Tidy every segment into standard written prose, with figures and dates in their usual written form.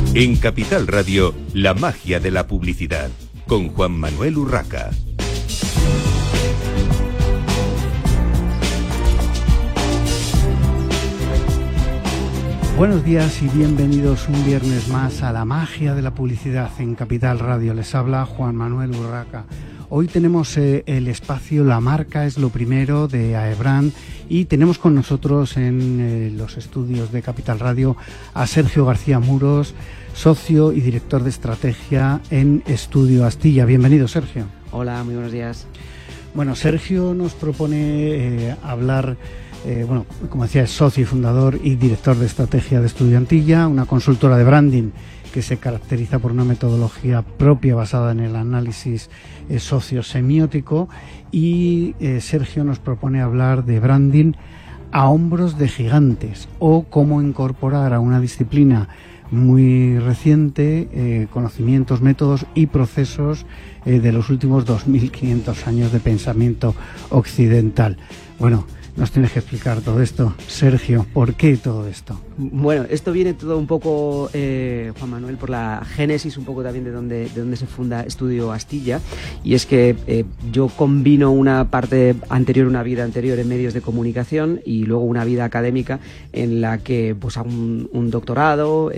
En Capital Radio, la magia de la publicidad, con Juan Manuel Urraca. Buenos días y bienvenidos un viernes más a la magia de la publicidad en Capital Radio. Les habla Juan Manuel Urraca. Hoy tenemos el espacio La Marca es lo primero de AEBRAND y tenemos con nosotros en los estudios de Capital Radio a Sergio García Muros, socio y director de estrategia en Estudio Astilla. Bienvenido, Sergio. Hola, muy buenos días. Bueno, Sergio nos propone hablar, como decía, es socio y fundador y director de estrategia de Estudio Astilla, una consultora de branding que se caracteriza por una metodología propia basada en el análisis sociosemiótico, y Sergio nos propone hablar de branding a hombros de gigantes, o cómo incorporar a una disciplina muy reciente conocimientos, métodos y procesos de los últimos 2500 años de pensamiento occidental. Bueno, nos tienes que explicar todo esto, Sergio. ¿Por qué todo esto? Bueno, esto viene todo un poco, Juan Manuel, por la génesis un poco también de donde se funda Estudio Astilla, y es que yo combino una parte anterior, una vida anterior en medios de comunicación y luego una vida académica en la que pues hago un doctorado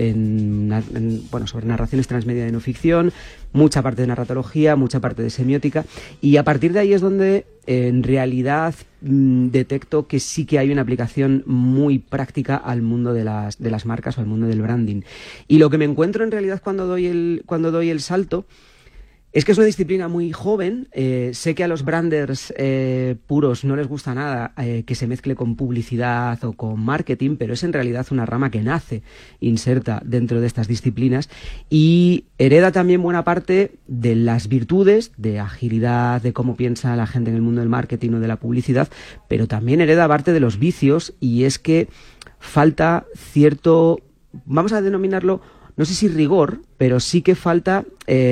sobre narraciones transmedia de no ficción, mucha parte de narratología, mucha parte de semiótica, y a partir de ahí es donde en realidad detecto que sí que hay una aplicación muy práctica al mundo de las marcas o al mundo del branding. Y lo que me encuentro en realidad cuando doy el salto es que es una disciplina muy joven. Sé que a los branders puros no les gusta nada que se mezcle con publicidad o con marketing, pero es en realidad una rama que nace inserta dentro de estas disciplinas y hereda también buena parte de las virtudes de agilidad, de cómo piensa la gente en el mundo del marketing o de la publicidad, pero también hereda parte de los vicios, y es que falta cierto, vamos a denominarlo, no sé si rigor, pero sí que falta...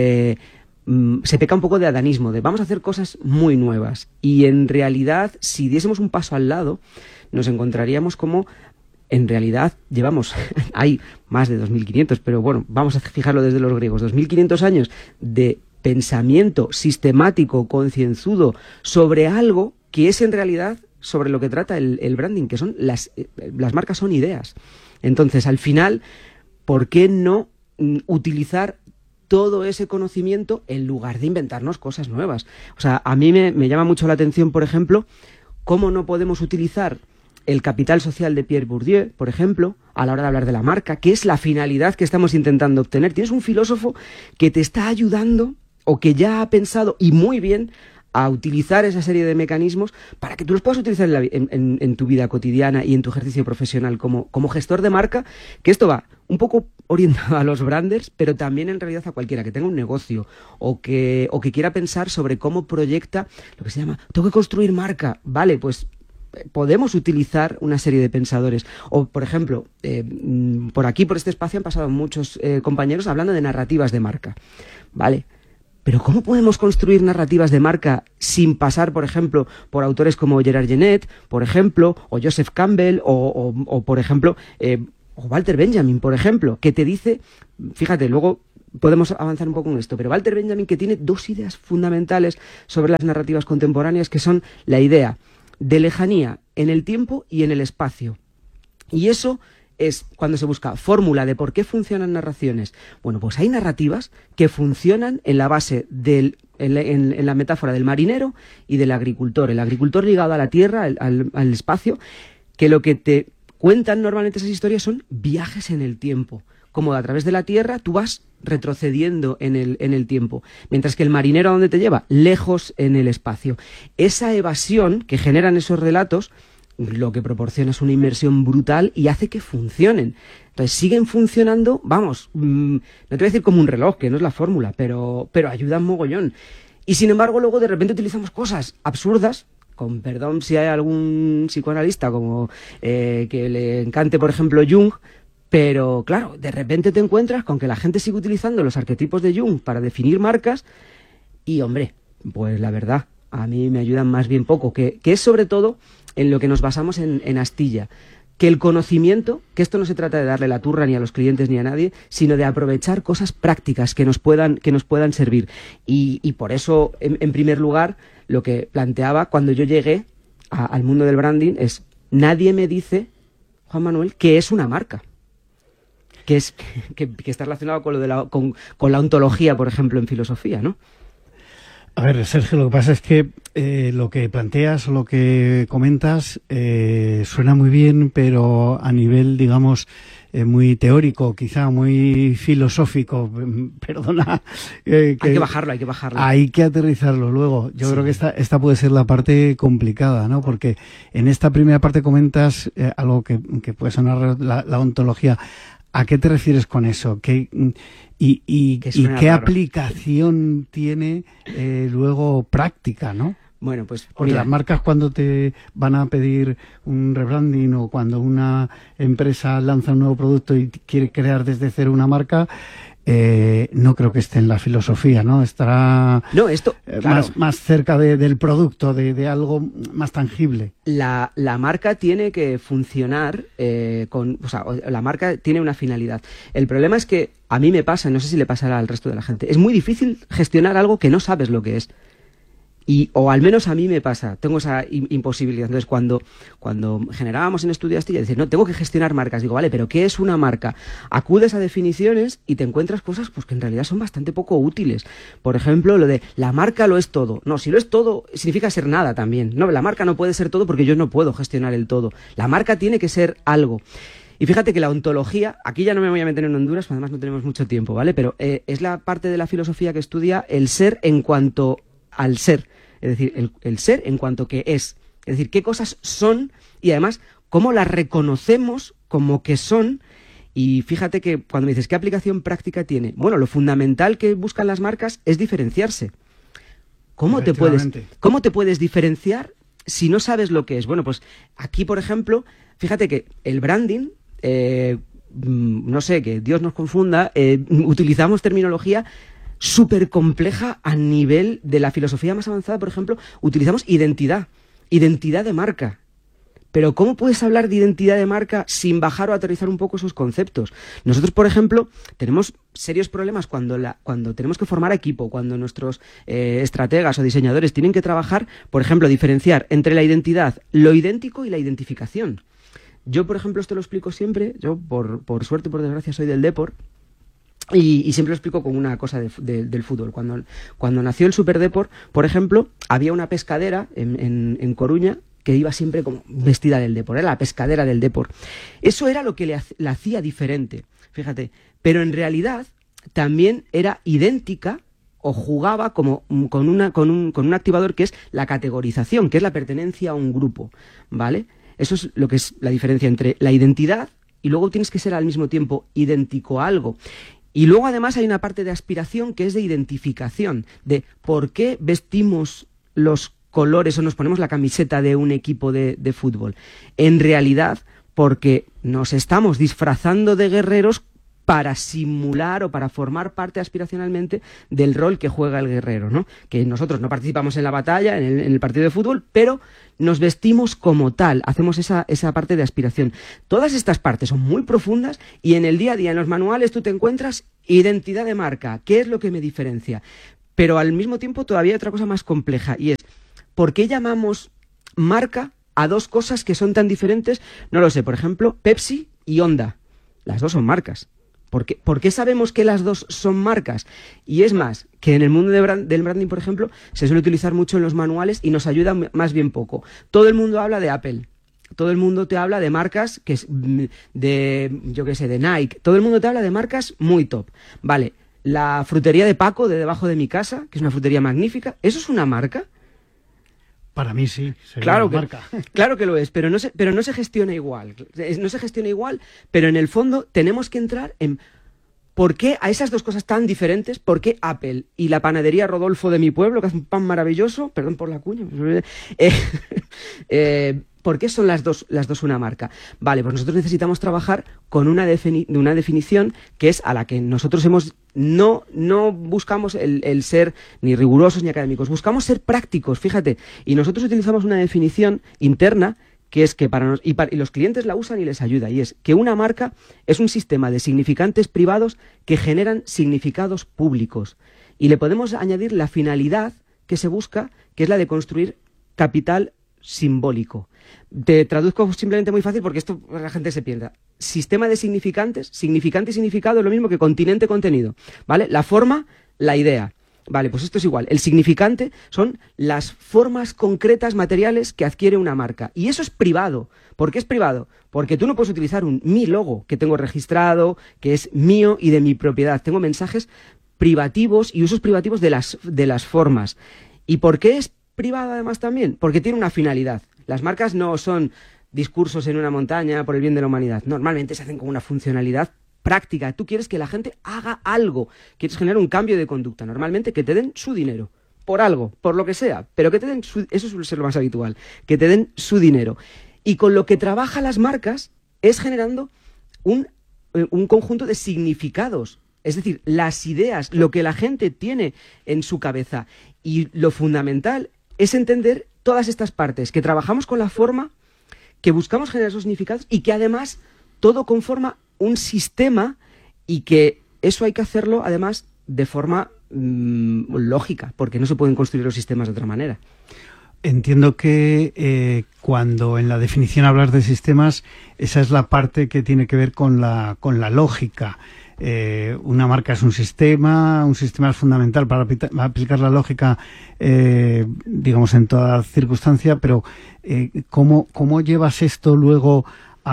se peca un poco de adanismo, de vamos a hacer cosas muy nuevas, y en realidad si diésemos un paso al lado nos encontraríamos como en realidad llevamos, hay más de 2500, pero bueno, vamos a fijarlo desde los griegos, 2500 años de pensamiento sistemático, concienzudo sobre algo que es en realidad sobre lo que trata el branding, que son las marcas, son ideas. Entonces, al final, ¿por qué no utilizar todo ese conocimiento en lugar de inventarnos cosas nuevas? O sea, a mí me llama mucho la atención, por ejemplo, cómo no podemos utilizar el capital social de Pierre Bourdieu, por ejemplo, a la hora de hablar de la marca, que es la finalidad que estamos intentando obtener. Tienes un filósofo que te está ayudando, o que ya ha pensado, y muy bien, a utilizar esa serie de mecanismos para que tú los puedas utilizar en tu vida cotidiana y en tu ejercicio profesional como gestor de marca, que esto va un poco orientado a los branders, pero también en realidad a cualquiera que tenga un negocio o que quiera pensar sobre cómo proyecta lo que se llama, tengo que construir marca, vale, pues podemos utilizar una serie de pensadores. O, por ejemplo, por aquí, por este espacio, han pasado muchos compañeros hablando de narrativas de marca, ¿vale? Pero ¿cómo podemos construir narrativas de marca sin pasar, por ejemplo, por autores como Gerard Genet, por ejemplo, o Joseph Campbell, o por ejemplo, o Walter Benjamin, por ejemplo, que te dice, fíjate, luego podemos avanzar un poco en esto, pero Walter Benjamin, que tiene dos ideas fundamentales sobre las narrativas contemporáneas, que son la idea de lejanía en el tiempo y en el espacio. Y eso es cuando se busca fórmula de por qué funcionan narraciones. Bueno, pues hay narrativas que funcionan en la base en la metáfora del marinero y del agricultor. El agricultor ligado a la tierra, al espacio, que lo que te cuentan normalmente esas historias son viajes en el tiempo. Como a través de la tierra tú vas retrocediendo en el tiempo, mientras que el marinero, ¿a dónde te lleva? Lejos en el espacio. Esa evasión que generan esos relatos lo que proporciona es una inmersión brutal y hace que funcionen. Entonces siguen funcionando, vamos, no te voy a decir como un reloj, que no es la fórmula, pero ayudan mogollón. Y sin embargo luego de repente utilizamos cosas absurdas, con perdón si hay algún psicoanalista como que le encante, por ejemplo, Jung, pero claro, de repente te encuentras con que la gente sigue utilizando los arquetipos de Jung para definir marcas y, hombre, pues la verdad, a mí me ayudan más bien poco, que es sobre todo en lo que nos basamos en Astilla. que el conocimiento, que esto no se trata de darle la turra ni a los clientes ni a nadie, sino de aprovechar cosas prácticas que nos puedan servir. Y por eso, en primer lugar, lo que planteaba cuando yo llegué al mundo del branding es: nadie me dice, Juan Manuel, que es una marca. Que está relacionado con lo de con la ontología, por ejemplo, en filosofía, ¿no? A ver, Sergio, lo que pasa es que lo que planteas o lo que comentas suena muy bien, pero a nivel, digamos, muy teórico, quizá muy filosófico, perdona. Hay que bajarlo. Hay que aterrizarlo luego. Yo creo que esta puede ser la parte complicada, ¿no? Porque en esta primera parte comentas algo que puede sonar la ontología. ¿A qué te refieres con eso? ¿Y qué aplicación tiene luego práctica, no? Bueno, pues porque las marcas, cuando te van a pedir un rebranding o cuando una empresa lanza un nuevo producto y quiere crear desde cero una marca, no creo que esté en la filosofía, ¿no? Estará claro, más cerca del producto, de algo más tangible. La marca tiene que funcionar la marca tiene una finalidad. El problema es que a mí me pasa, no sé si le pasará al resto de la gente, es muy difícil gestionar algo que no sabes lo que es. O al menos a mí me pasa, tengo esa imposibilidad. Entonces, cuando generábamos en Estudio Astilla, decir, no, tengo que gestionar marcas. Digo, vale, pero ¿qué es una marca? Acudes a definiciones y te encuentras cosas pues que en realidad son bastante poco útiles. Por ejemplo, lo de la marca lo es todo. No, si lo es todo, significa ser nada también. No, la marca no puede ser todo porque yo no puedo gestionar el todo. La marca tiene que ser algo. Y fíjate que la ontología, aquí ya no me voy a meter en Honduras, pues además no tenemos mucho tiempo, ¿vale? Pero es la parte de la filosofía que estudia el ser en cuanto al ser. Es decir, el ser en cuanto que es. Es decir, qué cosas son y además cómo las reconocemos como que son. Y fíjate que cuando me dices ¿qué aplicación práctica tiene? Bueno, lo fundamental que buscan las marcas es diferenciarse. ¿Cómo te puedes diferenciar si no sabes lo que es? Bueno, pues aquí, por ejemplo, fíjate que el branding, no sé, que Dios nos confunda, utilizamos terminología súper compleja a nivel de la filosofía más avanzada. Por ejemplo, utilizamos identidad de marca. Pero ¿cómo puedes hablar de identidad de marca sin bajar o aterrizar un poco esos conceptos? Nosotros, por ejemplo, tenemos serios problemas cuando tenemos que formar equipo, cuando nuestros estrategas o diseñadores tienen que trabajar, por ejemplo, diferenciar entre la identidad, lo idéntico y la identificación. Yo, por ejemplo, esto lo explico siempre. Yo, por suerte y por desgracia, soy del Depor. Y siempre lo explico con una cosa del fútbol. Cuando nació el Super Depor, por ejemplo, había una pescadera en Coruña que iba siempre como vestida del Depor, era la pescadera del Depor. Eso era lo que la hacía diferente, fíjate. Pero en realidad también era idéntica o jugaba como con un activador que es la categorización, que es la pertenencia a un grupo, ¿vale? Eso es lo que es la diferencia entre la identidad y luego tienes que ser al mismo tiempo idéntico a algo. Y luego además hay una parte de aspiración que es de identificación, de por qué vestimos los colores o nos ponemos la camiseta de un equipo de fútbol. En realidad, porque nos estamos disfrazando de guerreros para simular o para formar parte aspiracionalmente del rol que juega el guerrero, ¿no? Que nosotros no participamos en la batalla, en el partido de fútbol, pero nos vestimos como tal, hacemos esa parte de aspiración. Todas estas partes son muy profundas y en el día a día, en los manuales, tú te encuentras identidad de marca, ¿qué es lo que me diferencia? Pero al mismo tiempo todavía hay otra cosa más compleja y es, ¿por qué llamamos marca a dos cosas que son tan diferentes? No lo sé, por ejemplo, Pepsi y Honda, las dos son marcas. ¿Por qué sabemos que las dos son marcas? Y es más, que en el mundo del branding, por ejemplo, se suele utilizar mucho en los manuales y nos ayuda más bien poco. Todo el mundo habla de Apple, todo el mundo te habla de marcas de Nike, todo el mundo te habla de marcas muy top. Vale, la frutería de Paco de debajo de mi casa, que es una frutería magnífica, ¿eso es una marca? Para mí sí, claro que lo es, pero no se gestiona igual. No se gestiona igual, pero en el fondo tenemos que entrar en por qué a esas dos cosas tan diferentes, por qué Apple y la panadería Rodolfo de mi pueblo, que hace un pan maravilloso, perdón por la cuña, ¿por qué son las dos una marca? Vale, pues nosotros necesitamos trabajar con una definición que es a la que nosotros no buscamos el ser ni rigurosos ni académicos, buscamos ser prácticos, fíjate, y nosotros utilizamos una definición interna que es que y los clientes la usan y les ayuda, y es que una marca es un sistema de significantes privados que generan significados públicos. Y le podemos añadir la finalidad que se busca, que es la de construir capital simbólico. Te traduzco simplemente muy fácil porque esto la gente se pierda. Sistema de significantes, significante y significado es lo mismo que continente, contenido, ¿vale? La forma, la idea. Vale, pues esto es igual. El significante son las formas concretas, materiales que adquiere una marca. Y eso es privado. ¿Por qué es privado? Porque tú no puedes utilizar mi logo que tengo registrado, que es mío y de mi propiedad. Tengo mensajes privativos y usos privativos de las formas. ¿Y por qué es privado además también? Porque tiene una finalidad. Las marcas no son discursos en una montaña por el bien de la humanidad. Normalmente se hacen con una funcionalidad práctica. Tú quieres que la gente haga algo, quieres generar un cambio de conducta, normalmente que te den su dinero, por algo, por lo que sea, pero que te den eso suele ser lo más habitual, que te den su dinero. Y con lo que trabajan las marcas es generando un conjunto de significados, es decir, las ideas, lo que la gente tiene en su cabeza. Y lo fundamental es entender todas estas partes, que trabajamos con la forma, que buscamos generar esos significados y que además todo conforma un sistema, y que eso hay que hacerlo además de forma lógica, porque no se pueden construir los sistemas de otra manera. Entiendo que cuando en la definición hablas de sistemas, esa es la parte que tiene que ver con la lógica. Una marca es un sistema es fundamental para aplicar la lógica, digamos, en toda circunstancia, pero ¿cómo llevas esto luego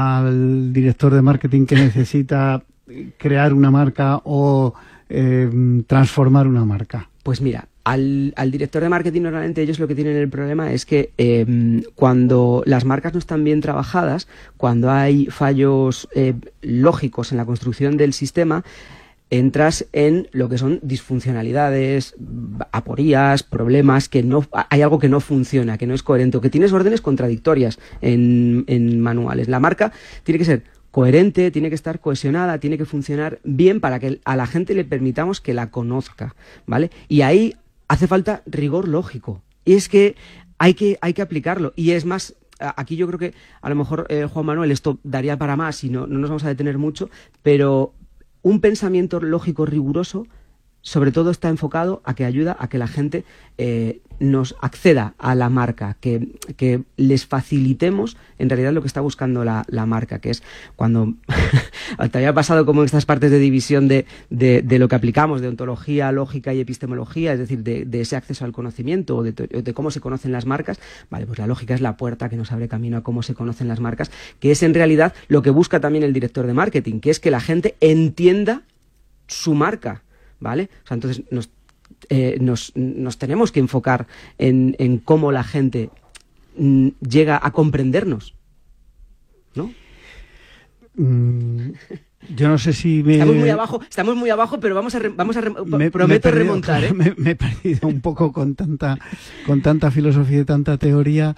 al director de marketing que necesita crear una marca o transformar una marca? Pues mira, al director de marketing normalmente ellos lo que tienen el problema es que cuando las marcas no están bien trabajadas, cuando hay fallos lógicos en la construcción del sistema, entras en lo que son disfuncionalidades, aporías, problemas, que no hay algo que no funciona, que no es coherente, o que tienes órdenes contradictorias en manuales. La marca tiene que ser coherente, tiene que estar cohesionada, tiene que funcionar bien para que a la gente le permitamos que la conozca, ¿vale? Y ahí hace falta rigor lógico. Y es que hay que aplicarlo. Y es más, aquí yo creo que a lo mejor, Juan Manuel, esto daría para más y no nos vamos a detener mucho, pero un pensamiento lógico riguroso sobre todo está enfocado a que ayuda a que la gente nos acceda a la marca, que les facilitemos en realidad lo que está buscando la marca, que es cuando te había pasado como en estas partes de división de lo que aplicamos, de ontología, lógica y epistemología, es decir, de ese acceso al conocimiento o de cómo se conocen las marcas. Vale, pues la lógica es la puerta que nos abre camino a cómo se conocen las marcas, que es en realidad lo que busca también el director de marketing, que es que la gente entienda su marca, ¿vale? O sea, entonces nos tenemos que enfocar en cómo la gente llega a comprendernos, ¿no? Yo no sé si Estamos muy abajo, pero prometo remontar, ¿eh? Me he perdido un poco con tanta filosofía y tanta teoría.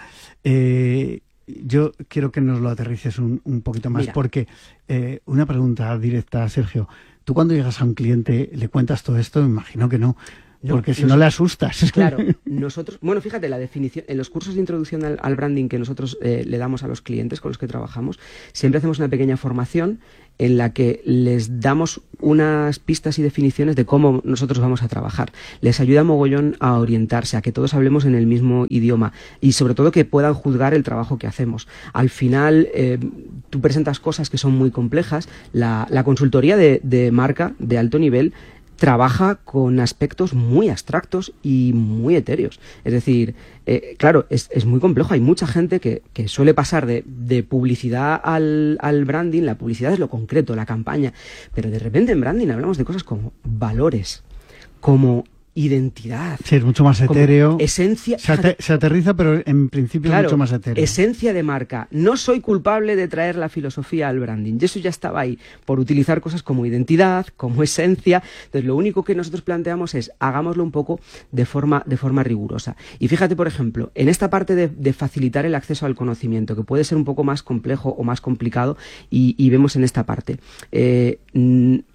Yo quiero que nos lo aterrices un poquito más. Mira. Porque una pregunta directa, Sergio. Tú cuando llegas a un cliente, ¿le cuentas todo esto? Me imagino que no. Porque si no le asustas. Claro, nosotros, bueno, fíjate, la definición, en los cursos de introducción al branding que nosotros le damos a los clientes con los que trabajamos, siempre hacemos una pequeña formación en la que les damos unas pistas y definiciones de cómo nosotros vamos a trabajar. Les ayuda mogollón a orientarse, a que todos hablemos en el mismo idioma y sobre todo que puedan juzgar el trabajo que hacemos. Al final, tú presentas cosas que son muy complejas. La consultoría de marca de alto nivel trabaja con aspectos muy abstractos y muy etéreos. Es decir, claro, es muy complejo. Hay mucha gente que suele pasar de publicidad al branding. La publicidad es lo concreto, la campaña. Pero de repente en branding hablamos de cosas como valores, como identidad. Sí, es mucho más etéreo. Esencia. Se aterriza, pero en principio es mucho más etéreo. Esencia de marca. No soy culpable de traer la filosofía al branding. Y eso ya estaba ahí, por utilizar cosas como identidad, como esencia. Entonces, lo único que nosotros planteamos es, hagámoslo un poco de forma rigurosa. Y fíjate, por ejemplo, en esta parte de facilitar el acceso al conocimiento, que puede ser un poco más complejo o más complicado, y vemos en esta parte.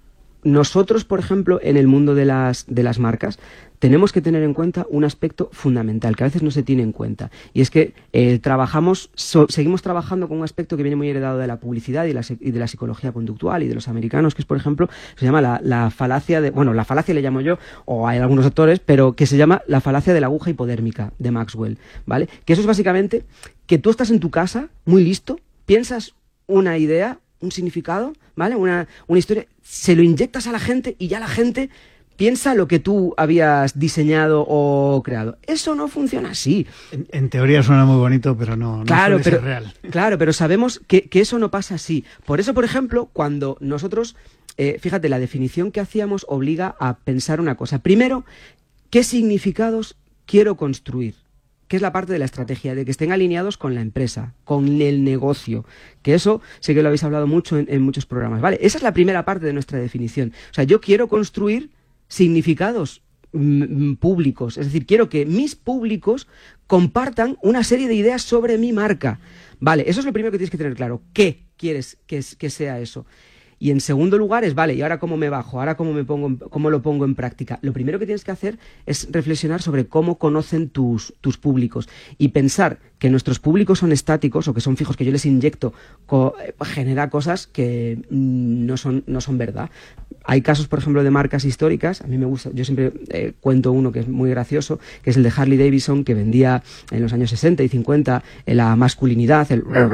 nosotros, por ejemplo, en el mundo de las marcas, tenemos que tener en cuenta un aspecto fundamental que a veces no se tiene en cuenta, y es que seguimos trabajando con un aspecto que viene muy heredado de la publicidad y de la psicología conductual y de los americanos, que es, por ejemplo, se llama la falacia la falacia le llamo yo, o hay algunos autores, pero que se llama la falacia de la aguja hipodérmica de Maxwell, ¿vale? Que eso es básicamente que tú estás en tu casa, muy listo, piensas una idea, un significado, ¿vale? Una historia, se lo inyectas a la gente y ya la gente piensa lo que tú habías diseñado o creado. Eso no funciona así. En teoría suena muy bonito, pero no suele ser real. Claro, pero sabemos que eso no pasa así. Por eso, por ejemplo, cuando nosotros, fíjate, la definición que hacíamos obliga a pensar una cosa. Primero, ¿qué significados quiero construir? Que es la parte de la estrategia, de que estén alineados con la empresa, con el negocio, que eso sé que lo habéis hablado mucho en muchos programas, ¿vale? Esa es la primera parte de nuestra definición. O sea, yo quiero construir significados públicos, es decir, quiero que mis públicos compartan una serie de ideas sobre mi marca, ¿vale? Eso es lo primero que tienes que tener claro. ¿Qué quieres que sea eso? Y en segundo lugar es, vale, ¿y ahora cómo me bajo? ¿Ahora cómo lo pongo en práctica? Lo primero que tienes que hacer es reflexionar sobre cómo conocen tus públicos y pensar que nuestros públicos son estáticos o que son fijos, que yo les inyecto, genera cosas que no son verdad. Hay casos, por ejemplo, de marcas históricas. A mí me gusta, yo siempre cuento uno que es muy gracioso, que es el de Harley Davidson, que vendía en los años 60 y 50 la masculinidad,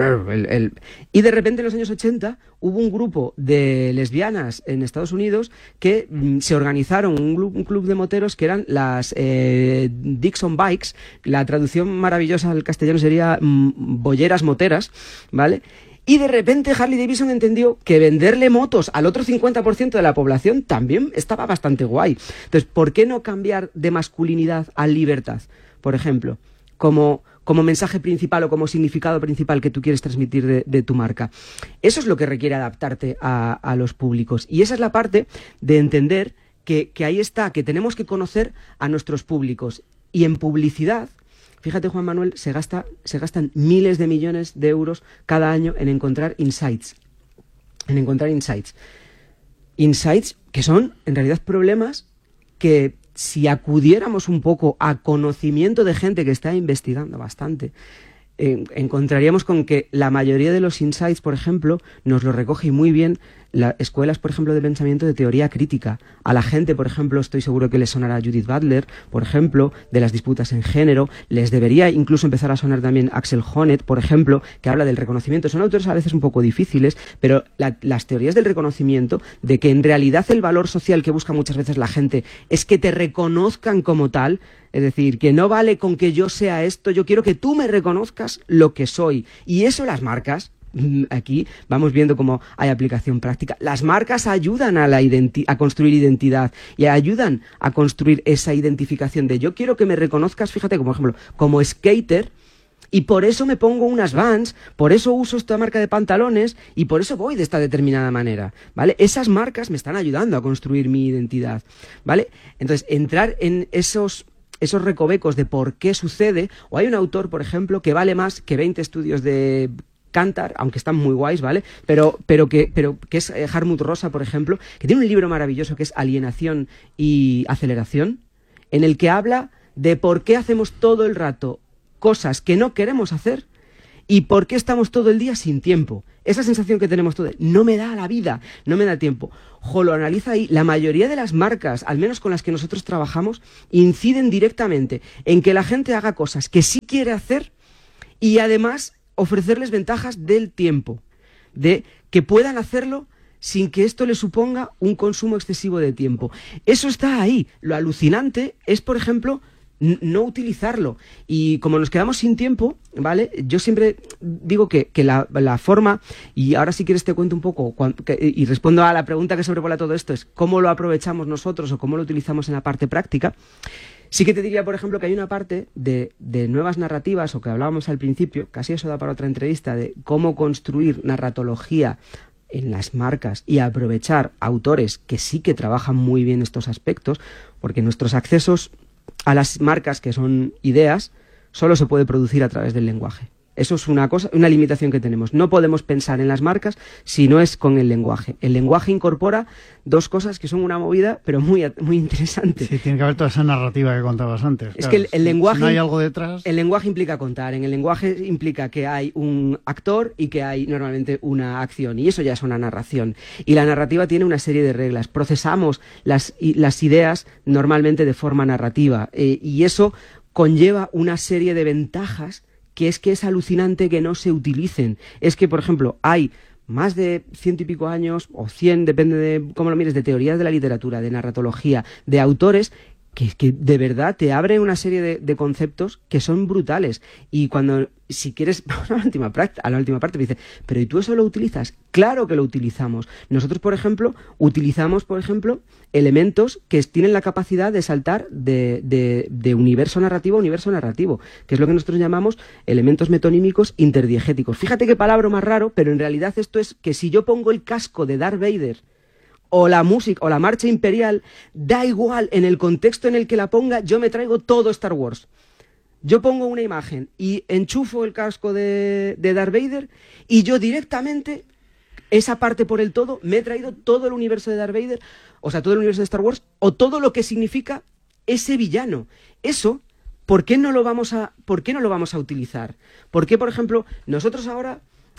y de repente en los años 80 hubo un grupo de lesbianas en Estados Unidos que se organizaron, un club de moteros que eran las Dixon Bikes. La traducción maravillosa al castellano sería bolleras moteras, ¿vale? Y de repente Harley Davidson entendió que venderle motos al otro 50% de la población también estaba bastante guay. Entonces, ¿por qué no cambiar de masculinidad a libertad, por ejemplo, como mensaje principal o como significado principal que tú quieres transmitir de tu marca? Eso es lo que requiere adaptarte a los públicos. Y esa es la parte de entender que ahí está, que tenemos que conocer a nuestros públicos. Y en publicidad, fíjate, Juan Manuel, se gastan miles de millones de euros cada año en encontrar insights. Insights que son, en realidad, problemas que, si acudiéramos un poco a conocimiento de gente que está investigando bastante, encontraríamos con que la mayoría de los insights, por ejemplo, nos lo recoge muy bien las escuelas, por ejemplo, de pensamiento de teoría crítica. A la gente, por ejemplo, estoy seguro que les sonará Judith Butler, por ejemplo, de las disputas en género. Les debería incluso empezar a sonar también Axel Honneth, por ejemplo, que habla del reconocimiento. Son autores a veces un poco difíciles, pero las teorías del reconocimiento, de que en realidad el valor social que busca muchas veces la gente es que te reconozcan como tal. Es decir, que no vale con que yo sea esto, yo quiero que tú me reconozcas lo que soy. Y eso las marcas, aquí vamos viendo cómo hay aplicación práctica. Las marcas ayudan a construir identidad y ayudan a construir esa identificación de yo quiero que me reconozcas, fíjate, como ejemplo, como skater, y por eso me pongo unas Vans, por eso uso esta marca de pantalones y por eso voy de esta determinada manera, ¿vale? Esas marcas me están ayudando a construir mi identidad, ¿vale? Entonces, entrar en esos recovecos de por qué sucede, o hay un autor, por ejemplo, que vale más que 20 estudios de Kantar, aunque están muy guays, ¿vale? Pero que es Hartmut Rosa, por ejemplo, que tiene un libro maravilloso que es Alienación y Aceleración, en el que habla de por qué hacemos todo el rato cosas que no queremos hacer y por qué estamos todo el día sin tiempo. Esa sensación que tenemos todo, no me da la vida, no me da tiempo. Lo analiza ahí. La mayoría de las marcas, al menos con las que nosotros trabajamos, inciden directamente en que la gente haga cosas que sí quiere hacer y además ofrecerles ventajas del tiempo, de que puedan hacerlo sin que esto le suponga un consumo excesivo de tiempo. Eso está ahí. Lo alucinante es, por ejemplo, no utilizarlo. Y como nos quedamos sin tiempo, ¿vale? Yo siempre digo que la forma, y ahora si quieres te cuento un poco, y respondo a la pregunta que sobrevuela todo esto, es cómo lo aprovechamos nosotros o cómo lo utilizamos en la parte práctica. Sí que te diría, por ejemplo, que hay una parte de nuevas narrativas, o que hablábamos al principio, casi eso da para otra entrevista, de cómo construir narratología en las marcas y aprovechar autores que sí que trabajan muy bien estos aspectos, porque nuestros accesos a las marcas, que son ideas, solo se puede producir a través del lenguaje. Eso es una cosa, una limitación que tenemos. No podemos pensar en las marcas si no es con el lenguaje. El lenguaje incorpora dos cosas que son una movida, pero muy interesante. Sí, tiene que haber toda esa narrativa que contabas antes. Es claro, que el lenguaje... Si no hay algo detrás... El lenguaje implica contar. En el lenguaje implica que hay un actor y que hay normalmente una acción. Y eso ya es una narración. Y la narrativa tiene una serie de reglas. Procesamos las ideas normalmente de forma narrativa. Y eso conlleva una serie de ventajas que es alucinante que no se utilicen. Es que, por ejemplo, hay más de 100 y pico años, o 100, depende de cómo lo mires, de teorías de la literatura, de narratología, de autores que de verdad te abre una serie de conceptos que son brutales. Y cuando, si quieres, vamos a la última parte, me dice, pero ¿y tú eso lo utilizas? Claro que lo utilizamos. Nosotros, por ejemplo, utilizamos, elementos que tienen la capacidad de saltar de universo narrativo a universo narrativo, que es lo que nosotros llamamos elementos metonímicos interdiegéticos. Fíjate qué palabra más raro, pero en realidad esto es que si yo pongo el casco de Darth Vader o la música o la marcha imperial, da igual en el contexto en el que la ponga, yo me traigo todo Star Wars. Yo pongo una imagen y enchufo el casco de Darth Vader y yo directamente, esa parte por el todo, me he traído todo el universo de Darth Vader, o sea, todo el universo de Star Wars, o todo lo que significa ese villano. Eso, ¿por qué no lo vamos a utilizar? ¿Por qué, por ejemplo, nosotros ahora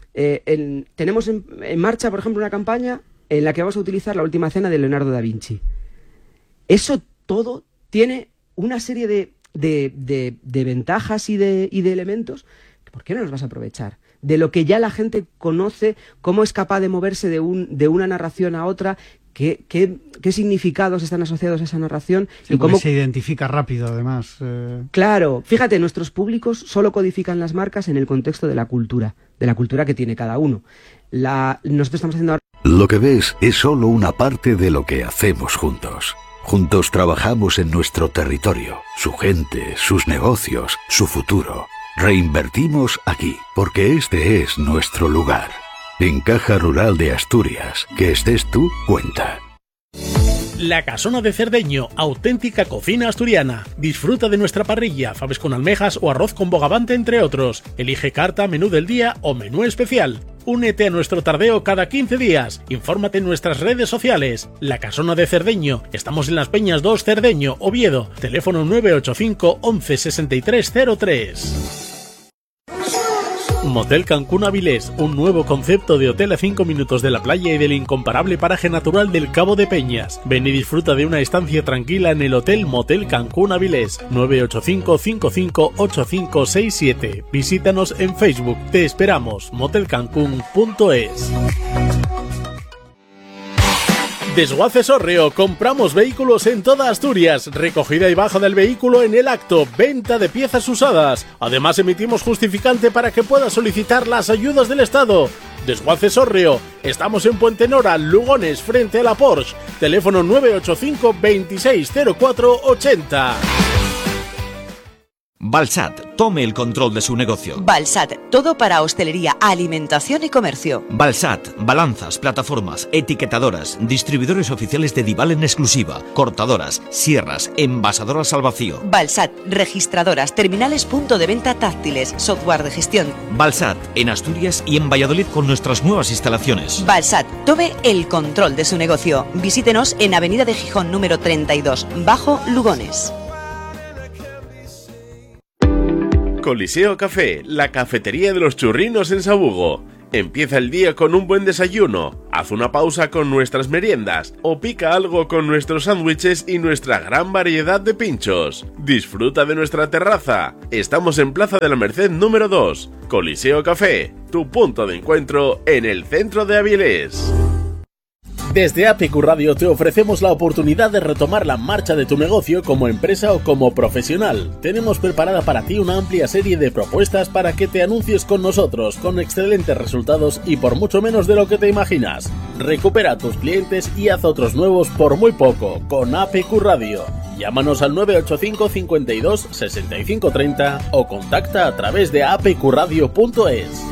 tenemos en marcha, por ejemplo, una campaña en la que vamos a utilizar La Última Cena de Leonardo da Vinci? Eso todo tiene una serie de ventajas y de elementos. ¿Por qué no los vas a aprovechar? De lo que ya la gente conoce, cómo es capaz de moverse de una narración a otra, qué significados están asociados a esa narración. Sí, y cómo se identifica rápido, además. Claro, fíjate, nuestros públicos solo codifican las marcas en el contexto de la cultura que tiene cada uno. Nosotros estamos haciendo ahora... Lo que ves es solo una parte de lo que hacemos juntos. Juntos trabajamos en nuestro territorio, su gente, sus negocios, su futuro. Reinvertimos aquí, porque este es nuestro lugar. En Caja Rural de Asturias, que estés tú, cuenta. La Casona de Cerdeño, auténtica cocina asturiana. Disfruta de nuestra parrilla, faves con almejas o arroz con bogavante, entre otros. Elige carta, menú del día o menú especial. Únete a nuestro tardeo cada 15 días. Infórmate en nuestras redes sociales. La Casona de Cerdeño. Estamos en Las Peñas 2, Cerdeño, Oviedo. Teléfono 985 11 63 03. Motel Cancún Avilés, un nuevo concepto de hotel a 5 minutos de la playa y del incomparable paraje natural del Cabo de Peñas. Ven y disfruta de una estancia tranquila en el Hotel Motel Cancún Avilés. 985 55 8567. Visítanos en Facebook. Te esperamos. motelcancún.es. Desguaces Hórreo, compramos vehículos en toda Asturias, recogida y baja del vehículo en el acto, venta de piezas usadas. Además emitimos justificante para que puedas solicitar las ayudas del Estado. Desguaces Hórreo, estamos en Puente Nora, Lugones, frente a la Porsche. Teléfono 985 260480. Balsat, tome el control de su negocio. Balsat, todo para hostelería, alimentación y comercio. Balsat, balanzas, plataformas, etiquetadoras, distribuidores oficiales de Dival en exclusiva, cortadoras, sierras, envasadoras al vacío. Balsat, registradoras, terminales punto de venta táctiles, software de gestión. Balsat, en Asturias y en Valladolid con nuestras nuevas instalaciones. Balsat, tome el control de su negocio. Visítenos en Avenida de Gijón número 32, Bajo Lugones. Coliseo Café, la cafetería de los churrinos en Sabugo. Empieza el día con un buen desayuno, haz una pausa con nuestras meriendas o pica algo con nuestros sándwiches y nuestra gran variedad de pinchos. Disfruta de nuestra terraza. Estamos en Plaza de la Merced número 2. Coliseo Café, tu punto de encuentro en el centro de Avilés. Desde APQ Radio te ofrecemos la oportunidad de retomar la marcha de tu negocio como empresa o como profesional. Tenemos preparada para ti una amplia serie de propuestas para que te anuncies con nosotros, con excelentes resultados y por mucho menos de lo que te imaginas. Recupera a tus clientes y haz otros nuevos por muy poco con APQ Radio. Llámanos al 985 52 65 30 o contacta a través de apqradio.es.